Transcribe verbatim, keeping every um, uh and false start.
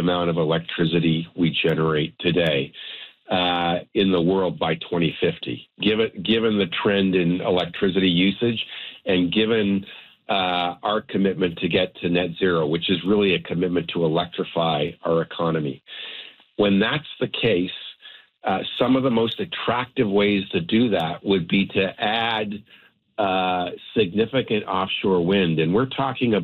amount of electricity we generate today uh, in the world by twenty fifty. Given, given the trend in electricity usage and given uh, our commitment to get to net zero, which is really a commitment to electrify our economy. When that's the case, uh, some of the most attractive ways to do that would be to add uh, significant offshore wind. And we're talking about